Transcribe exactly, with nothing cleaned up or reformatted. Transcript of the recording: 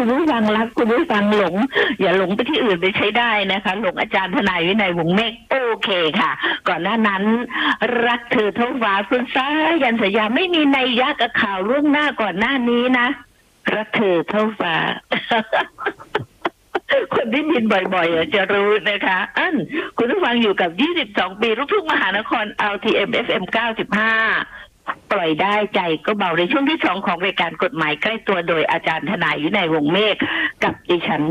คุณผู้ฟังรักคุณผู้ฟังหลงอย่าหลงไปที่อื่นไปใช้ได้นะคะหลงอาจารย์ทนายวินัยวงศ์เมฆโอเคค่ะ ก่อนหน้านั้นรักเธอเท่าฟ้าคุณสายันสัญญาไม่มีนัยยะกับข่าวล่วงหน้าก่อนหน้านี้นะรักเธอเท่าฟ้า คนที่บินบ่อยๆจะรู้นะคะอันคุณผู้ฟังอยู่กับยี่สิบสองปีลูกทุ่งมหานคร แอล ที เอ็ม เอฟ เอ็ม เก้าสิบห้าปล่อยได้ใจก็เบาในช่วงที่สองของรายการกฎหมายใกล้ตัวโดยอาจารย์ทนายวินัยวงศ์เมฆกับดิฉัน